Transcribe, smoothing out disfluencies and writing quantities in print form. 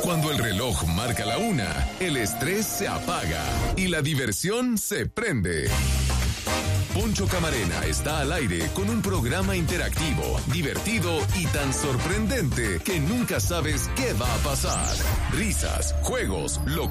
Cuando el reloj marca la 1, el estrés se apaga y la diversión se prende. Poncho Camarena está al aire con un programa interactivo, divertido y tan sorprendente que nunca sabes qué va a pasar. Risas, juegos,